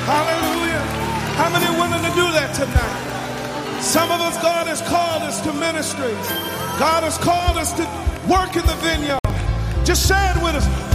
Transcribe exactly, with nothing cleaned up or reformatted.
Hallelujah. How many are willing to do that tonight? Some of us, God has called us to ministries. God has called us to work in the vineyard. Just say it with us.